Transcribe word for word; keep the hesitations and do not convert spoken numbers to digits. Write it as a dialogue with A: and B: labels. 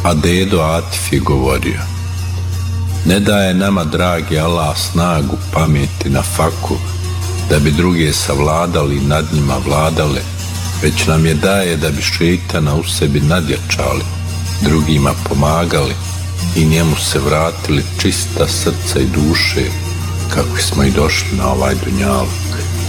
A: A dedo Atif je govorio: ne daje nama dragi Allah snagu, pameti na faku, da bi druge savladali i nad njima vladale, već nam je daje da bi šejtana u sebi nadjačali, drugima pomagali i njemu se vratili čista srca i duše, kako smo i došli na ovaj dunjalu.